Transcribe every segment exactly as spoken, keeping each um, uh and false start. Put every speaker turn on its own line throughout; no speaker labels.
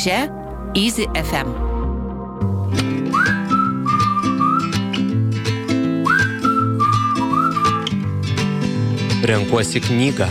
Čia Easy F M.
Renkuosi knygą.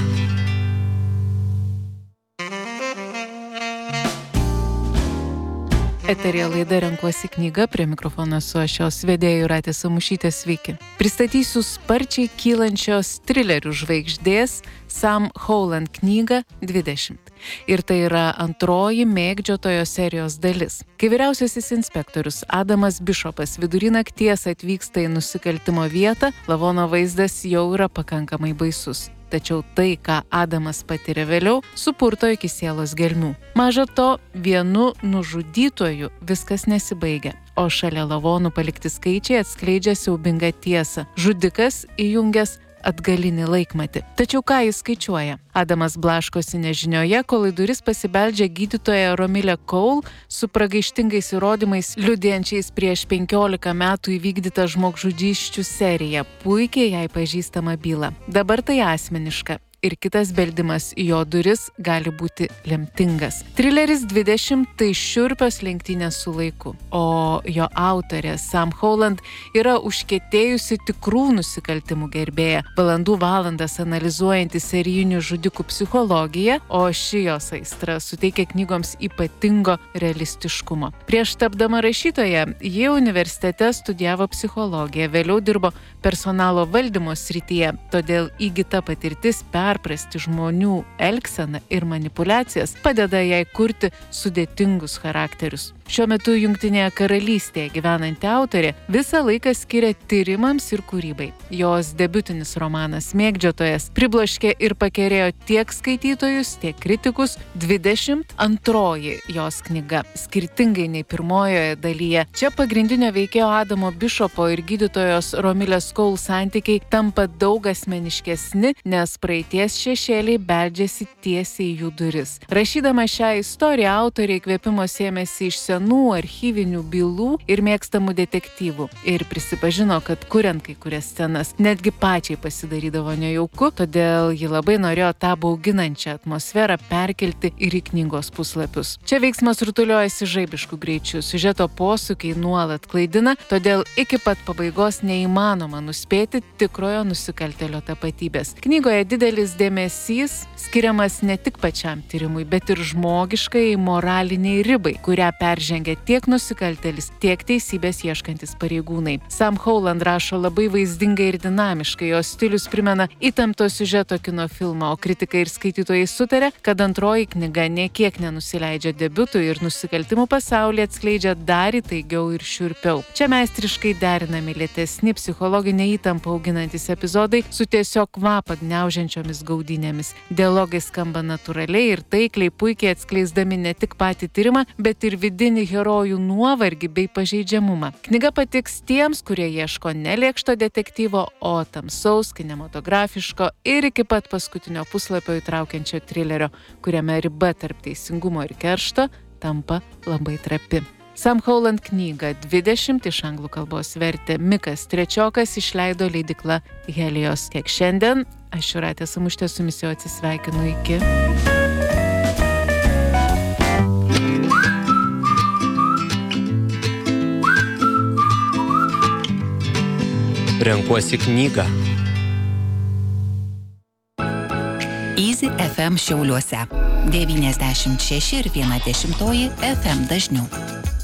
Eterija laida Renkuosi knygą, prie mikrofono su aš jos vedėja Jūratė Samušytė, sveiki. Pristatysiu sparčiai kylančios trilerių žvaigždės Sam Howland knygą dvidešimt. Ir tai yra antroji mėgdžiotojo serijos dalis. Kai vyriausiasis inspektorius Adamas Bishopas vidury nakties atvyksta į nusikaltimo vietą, lavono vaizdas jau yra pakankamai baisus. Tačiau tai, ką Adamas patiria vėliau, supurto iki sielos gelmių. Maža to, vienu nužudytoju viskas nesibaigia, o šalia lavonų palikti skaičiai atskleidžia siaubingą tiesą. Žudikas įjungęs atgalinį laikmatį. Tačiau ką jis skaičiuoja? Adamas blaškosi nežinioje, kol į duris pasibeldžia gydytoja Romilė Cole su pragaištingais įrodymais liudijančiais prieš penkiolika metų įvykdytą žmogžudysčių seriją, puikiai jai pažįstama byla. Dabar tai asmeniška. Ir kitas beldimas į jo duris gali būti lemtingas. Trileris dvidešimt tai šiurpios lenktynės su laiku, o jo autorė Sam Howland yra užkietėjusi tikrų nusikaltimų gerbėja, valandų valandas analizuojanti serijinių žudikų psichologiją, o ši jos aistra suteikia knygoms ypatingo realistiškumo. Prieš tapdama rašytoja, ji universitete studijavo psichologiją, vėliau dirbo personalo valdymo srityje, todėl įgyta patirtis perprasti žmonių elgseną ir manipulacijas padeda jai kurti sudėtingus charakterius. Šiuo metu Jungtinėje karalystėje gyvenanti autorė visą laiką skiria tyrimams ir kūrybai. Jos debiutinis romanas Mėgdžiotojas pribloškė ir pakerėjo tiek skaitytojus, tiek kritikus. dvidešimt antroji jos knyga. Skirtingai nei pirmojoje dalyje, čia pagrindinio veikėjo Adamo Bishopo ir gydytojos Romilės Cole santykiai tampa daug asmeniškesni, nes praeities šešėliai beldžiasi tiesiai į jų duris. Rašydama šią istoriją, autorė įkvėpimo sėmėsi iš senų archyvinių bylų ir mėgstamų detektyvų. Ir prisipažino, kad kuriant kai kurias scenas netgi pačiai pasidarydavo nejauku, todėl ji labai norėjo tą bauginančią atmosferą perkelti ir į knygos puslapius. Čia veiksmas rutuliojasi žaibiškų greičių, siužeto posūkiai nuolat klaidina, todėl iki pat pabaigos neįmanoma nuspėti tikrojo nusikaltėlio tapatybės. Knygoje didelis dėmesys skiriamas ne tik pačiam tyrimui, bet ir žmogiškai moraliniai ribai, kurią peržengia tiek nusikaltėlis, tiek teisybės ieškantis pareigūnai. Sam Howland rašo labai vaizdingai ir dinamiškai, jos stilius primena įtempto siužeto kino filmą, o kritikai ir skaitytojai sutarė, kad antroji knyga nė kiek nenusileidžia debiutui ir nusikaltimų pasaulį atskleidžia dar įtaigiau ir šiurpiau. Čia meistriškai derinami lėtesni psichologinę įtampą auginantis epizodai su tiesiog kvapą gniaužiančiomis gaudynėmis. Dialogai skamba natūraliai ir taikliai, puikiai atskleisdami ne tik patį tyrimą, bet ir vidinį herojų nuovargį bei pažeidžiamumą. Knyga patiks tiems, kurie ieško ne lėkšto detektyvo, o tamsaus, kinematografiško ir iki pat paskutinio puslapio įtraukiančio trilerio, kuriame riba tarp teisingumo ir keršto tampa labai trapi. Sam Howland knygą dvidešimt iš anglų kalbos vertė Mikas Trečiokas, išleido leidykla Helios. Tiek šiandien, aš Jūratė Samušytė su jumis jau atsisveikinu, iki.
Renkuosi knygą.
Easy F M Šiauliuose. devyniasdešimt šeši ir viena dešimtoji F M dažnių.